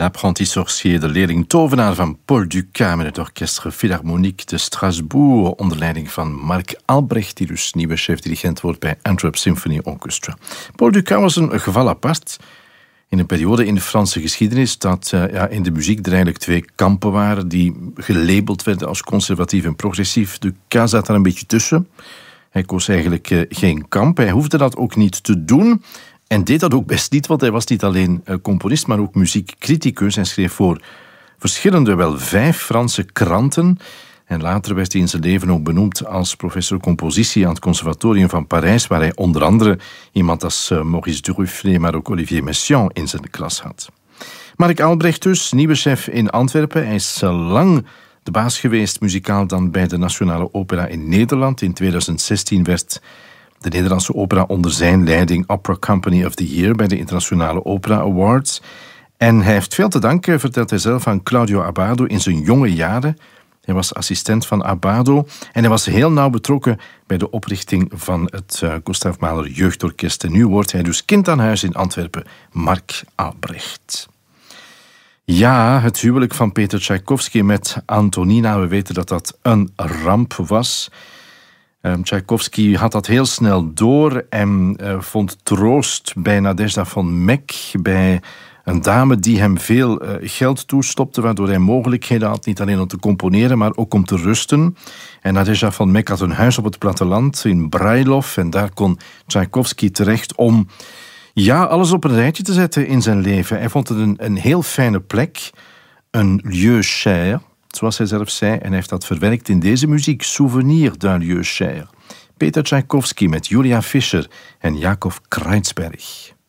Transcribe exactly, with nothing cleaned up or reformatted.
L'apprenti sorcier, de leerling tovenaar van Paul Dukas met het Orchestre Philharmonique de Strasbourg onder leiding van Marc Albrecht, die dus nieuwe chef-dirigent wordt bij Antwerp Symphony Orchestra. Paul Dukas was een geval apart in een periode in de Franse geschiedenis dat uh, ja, in de muziek er eigenlijk twee kampen waren die gelabeld werden als conservatief en progressief. Dukas zat daar een beetje tussen. Hij koos eigenlijk uh, geen kamp. Hij hoefde dat ook niet te doen. En deed dat ook best niet, want hij was niet alleen componist, maar ook muziekcriticus. Hij schreef voor verschillende, wel vijf Franse kranten. En later werd hij in zijn leven ook benoemd als professor compositie aan het Conservatorium van Parijs, waar hij onder andere iemand als Maurice Duruflé, maar ook Olivier Messiaen in zijn klas had. Marc Albrecht dus, nieuwe chef in Antwerpen. Hij is lang de baas geweest, muzikaal dan bij de Nationale Opera in Nederland. In tweeduizend zestien werd de Nederlandse opera onder zijn leiding Opera Company of the Year bij de Internationale Opera Awards. En hij heeft veel te danken, vertelt hij zelf, aan Claudio Abbado in zijn jonge jaren. Hij was assistent van Abbado en hij was heel nauw betrokken bij de oprichting van het uh, Gustav Mahler Jeugdorkest. En nu wordt hij dus kind aan huis in Antwerpen, Marc Albrecht. Ja, het huwelijk van Peter Tchaikovsky met Antonina, we weten dat dat een ramp was. Um, Tchaikovsky had dat heel snel door en uh, vond troost bij Nadezhda von Meck, bij een dame die hem veel uh, geld toestopte, waardoor hij mogelijkheden had, niet alleen om te componeren, maar ook om te rusten. En Nadezhda von Meck had een huis op het platteland in Brailov en daar kon Tchaikovsky terecht om ja, alles op een rijtje te zetten in zijn leven. Hij vond het een, een heel fijne plek, een lieu cher, zoals hij zelf zei, en hij heeft dat verwerkt in deze muziek, Souvenir d'un lieu cher. Peter Tchaikovsky met Julia Fischer en Jakob Kreutzberg.